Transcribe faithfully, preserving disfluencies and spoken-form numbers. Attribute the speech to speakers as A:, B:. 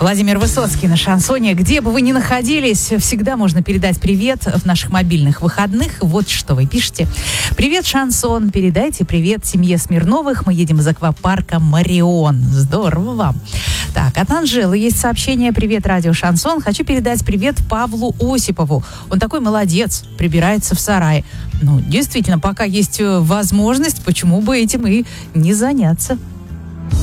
A: Владимир Высоцкий на шансоне. Где бы вы ни находились, всегда можно передать привет в наших мобильных выходных. Вот что вы пишете. Привет, шансон. Передайте привет семье Смирновых. Мы едем из аквапарка Марион. Здорово вам. Так, от Анжелы есть сообщение. Привет, радио Шансон. Хочу передать привет Павлу Осипову. Он такой молодец, прибирается в сарае. Ну, действительно, пока есть возможность, почему бы этим и не заняться.